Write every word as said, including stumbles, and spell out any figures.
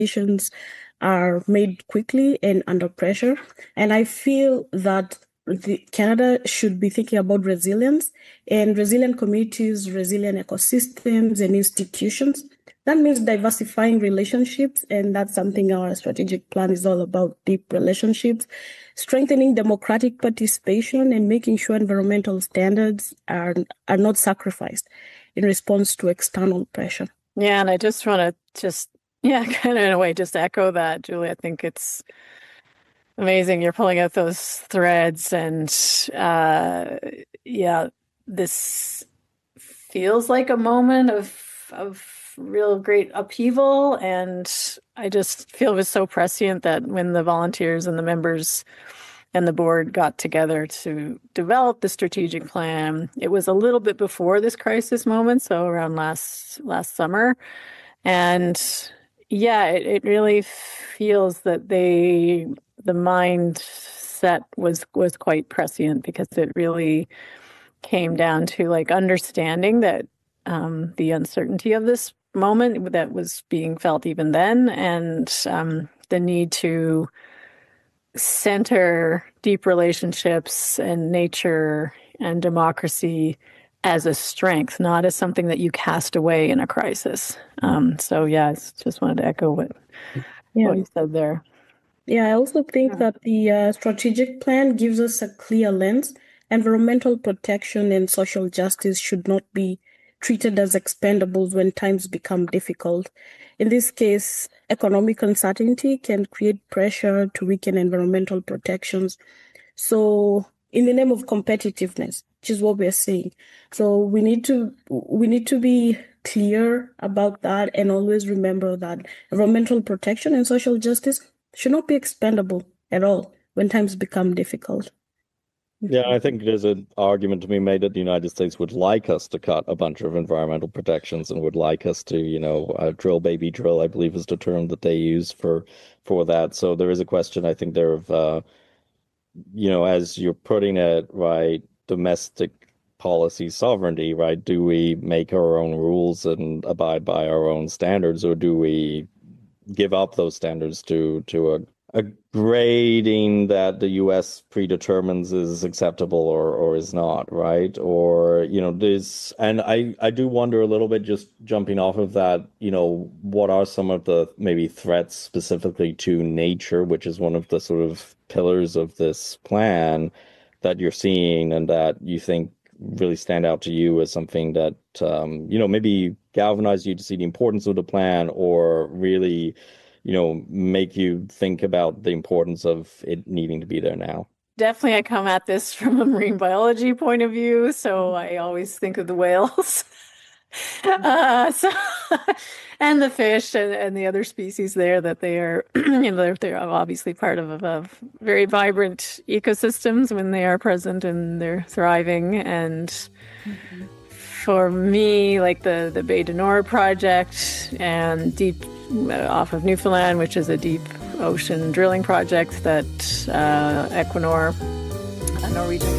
decisions are made quickly and under pressure. And I feel that the, Canada should be thinking about resilience and resilient communities, resilient ecosystems and institutions. That means diversifying relationships, and that's something our strategic plan is all about: deep relationships, strengthening democratic participation, and making sure environmental standards are, are not sacrificed in response to external pressure. Yeah, and I just want to just, yeah, kind of in a way, just echo that, Julie. I think it's amazing you're pulling out those threads, and uh, yeah, this feels like a moment of of real great upheaval, and I just feel it was so prescient that when the volunteers and the members and the board got together to develop the strategic plan, it was a little bit before this crisis moment, so around last last summer, and yeah, it, it really feels that they the mindset was was quite prescient, because it really came down to like understanding that um, the uncertainty of this moment that was being felt even then, and um, the need to center deep relationships and nature and democracy as a strength, not as something that you cast away in a crisis. Um, so yeah, I just wanted to echo what, yeah. what you said there. Yeah, I also think yeah. that the uh, strategic plan gives us a clear lens. Environmental protection and social justice should not be treated as expendables when times become difficult. In this case, economic uncertainty can create pressure to weaken environmental protections. So, in the name of competitiveness, which is what we're saying. So we need to we need to be clear about that, and always remember that environmental protection and social justice should not be expendable at all when times become difficult. Yeah, I think there's an argument to be made that the United States would like us to cut a bunch of environmental protections and would like us to, you know, uh, drill, baby, drill, I believe is the term that they use for for that. So there is a question, I think, there of, uh, you know, as you're putting it, right, domestic policy sovereignty, right? Do we make our own rules and abide by our own standards, or do we give up those standards to to a a grading that the U S predetermines is acceptable or or is not, right? Or, you know, this, and I, I do wonder a little bit, just jumping off of that, you know, what are some of the maybe threats specifically to nature, which is one of the sort of pillars of this plan that you're seeing and that you think really stand out to you as something that, um, you know, maybe galvanize you to see the importance of the plan, or really, you know, make you think about the importance of it needing to be there now? Definitely, I come at this from a marine biology point of view, so I always think of the whales, uh, so, and the fish and, and the other species there, that they are, you know, they're, they're obviously part of, of very vibrant ecosystems when they are present and they're thriving. And mm-hmm. for me, like the, the Bay du Nord project and deep off of Newfoundland, which is a deep ocean drilling project that uh, Equinor, a Norwegian